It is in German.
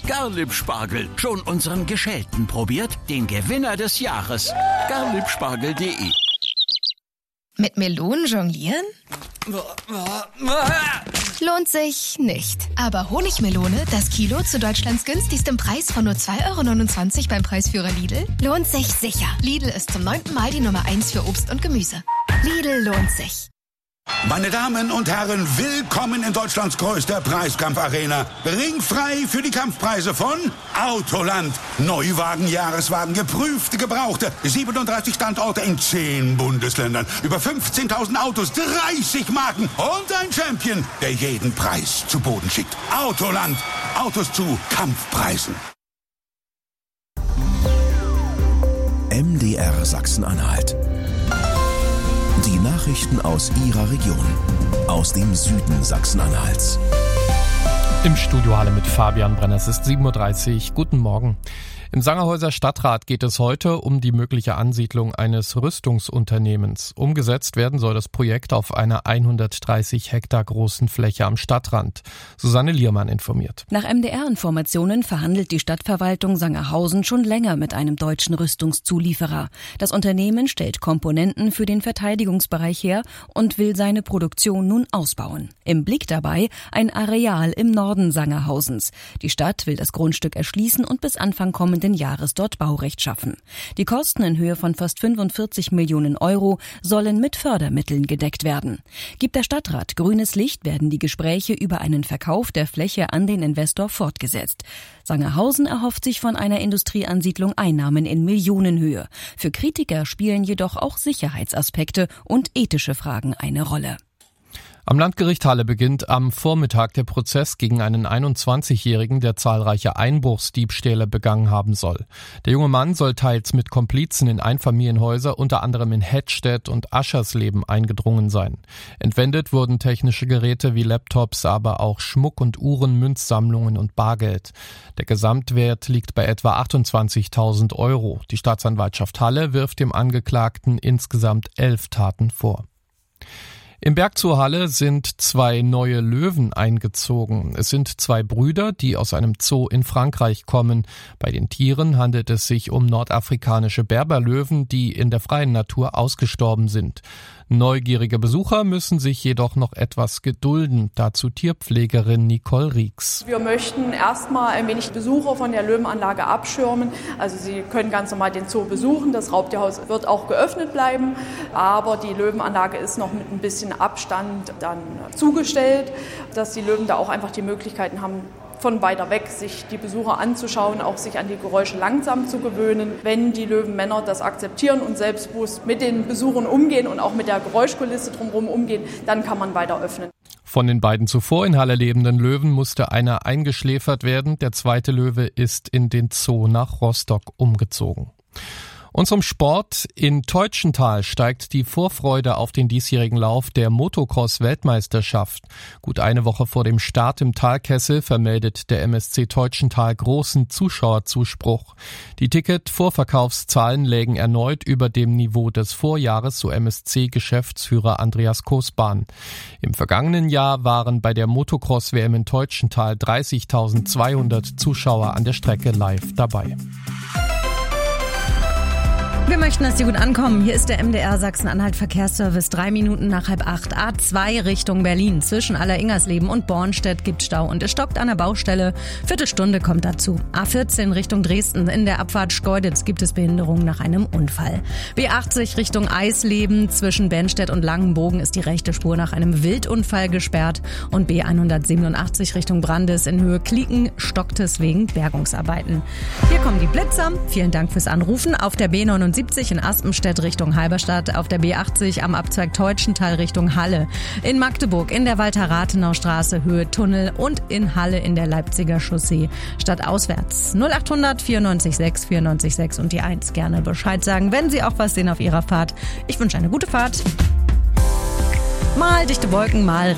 Garlieb-Spargel. Schon unseren Geschälten probiert? Den Gewinner des Jahres. Garliebspargel.de. Mit Melonen jonglieren? Lohnt sich nicht. Aber Honigmelone, das Kilo zu Deutschlands günstigstem Preis von nur 2,29 € beim Preisführer Lidl, lohnt sich sicher. Lidl ist zum 9. Mal die Nummer 1 für Obst und Gemüse. Lidl lohnt sich. Meine Damen und Herren, willkommen in Deutschlands größter Preiskampfarena. Ringfrei für die Kampfpreise von Autoland. Neuwagen, Jahreswagen, geprüfte, gebrauchte. 37 Standorte in 10 Bundesländern. Über 15.000 Autos, 30 Marken und ein Champion, der jeden Preis zu Boden schickt. Autoland. Autos zu Kampfpreisen. MDR Sachsen-Anhalt. Die Nachrichten aus Ihrer Region, aus dem Süden Sachsen-Anhalts. Im Studio Halle mit Fabian Brenner. Es ist 7.30 Uhr. Guten Morgen. Im Sangerhäuser Stadtrat geht es heute um die mögliche Ansiedlung eines Rüstungsunternehmens. Umgesetzt werden soll das Projekt auf einer 130 Hektar großen Fläche am Stadtrand. Susanne Liermann informiert. Nach MDR-Informationen verhandelt die Stadtverwaltung Sangerhausen schon länger mit einem deutschen Rüstungszulieferer. Das Unternehmen stellt Komponenten für den Verteidigungsbereich her und will seine Produktion nun ausbauen. Im Blick dabei ein Areal im Norden Sangerhausens. Die Stadt will das Grundstück erschließen und bis Anfang kommenden Jahres dort Baurecht schaffen. Die Kosten in Höhe von fast 45 Millionen € sollen mit Fördermitteln gedeckt werden. Gibt der Stadtrat grünes Licht, werden die Gespräche über einen Verkauf der Fläche an den Investor fortgesetzt. Sangerhausen erhofft sich von einer Industrieansiedlung Einnahmen in Millionenhöhe. Für Kritiker spielen jedoch auch Sicherheitsaspekte und ethische Fragen eine Rolle. Am Landgericht Halle beginnt am Vormittag der Prozess gegen einen 21-Jährigen, der zahlreiche Einbruchsdiebstähle begangen haben soll. Der junge Mann soll teils mit Komplizen in Einfamilienhäuser, unter anderem in Hettstedt und Aschersleben, eingedrungen sein. Entwendet wurden technische Geräte wie Laptops, aber auch Schmuck und Uhren, Münzsammlungen und Bargeld. Der Gesamtwert liegt bei etwa 28.000 €. Die Staatsanwaltschaft Halle wirft dem Angeklagten insgesamt 11 Taten vor. Im Bergzoo Halle sind 2 neue Löwen eingezogen. Es sind 2 Brüder, die aus einem Zoo in Frankreich kommen. Bei den Tieren handelt es sich um nordafrikanische Berberlöwen, die in der freien Natur ausgestorben sind. Neugierige Besucher müssen sich jedoch noch etwas gedulden. Dazu Tierpflegerin Nicole Rieks. Wir möchten erstmal ein wenig Besucher von der Löwenanlage abschirmen. Also Sie können ganz normal den Zoo besuchen. Das Raubtierhaus wird auch geöffnet bleiben. Aber die Löwenanlage ist noch mit ein bisschen Abstand dann zugestellt, dass die Löwen da auch einfach die Möglichkeiten haben, von weiter weg sich die Besucher anzuschauen, auch sich an die Geräusche langsam zu gewöhnen. Wenn die Löwenmänner das akzeptieren und selbstbewusst mit den Besuchern umgehen und auch mit der Geräuschkulisse drumherum umgehen, dann kann man weiter öffnen. Von den beiden zuvor in Halle lebenden Löwen musste einer eingeschläfert werden. Der zweite Löwe ist in den Zoo nach Rostock umgezogen. Und zum Sport. In Teutschenthal steigt die Vorfreude auf den diesjährigen Lauf der Motocross-Weltmeisterschaft. Gut eine Woche vor dem Start im Talkessel vermeldet der MSC Teutschenthal großen Zuschauerzuspruch. Die Ticket-Vorverkaufszahlen lägen erneut über dem Niveau des Vorjahres, so MSC-Geschäftsführer Andreas Kosban. Im vergangenen Jahr waren bei der Motocross-WM in Teutschenthal 30.200 Zuschauer an der Strecke live dabei. Wir möchten, dass Sie gut ankommen. Hier ist der MDR Sachsen-Anhalt Verkehrsservice. 3 Minuten nach 7:30. A2 Richtung Berlin. Zwischen Alleringersleben und Bornstedt gibt Stau und es stockt an der Baustelle. Viertelstunde kommt dazu. A14 Richtung Dresden. In der Abfahrt Schkeuditz gibt es Behinderungen nach einem Unfall. B80 Richtung Eisleben. Zwischen Bennstedt und Langenbogen ist die rechte Spur nach einem Wildunfall gesperrt. Und B187 Richtung Brandes in Höhe Klieken stockt es wegen Bergungsarbeiten. Hier kommen die Blitzer. Vielen Dank fürs Anrufen. Auf der B79 in Aspenstedt Richtung Halberstadt, auf der B80 am Abzweig Teutschenthal Richtung Halle, in Magdeburg in der Walter-Rathenau-Straße Höhe Tunnel und in Halle in der Leipziger Chaussee stadtauswärts. 0800 94 6 94 6 und die 1. Gerne Bescheid sagen, wenn Sie auch was sehen auf Ihrer Fahrt. Ich wünsche eine gute Fahrt. Mal dichte Wolken, mal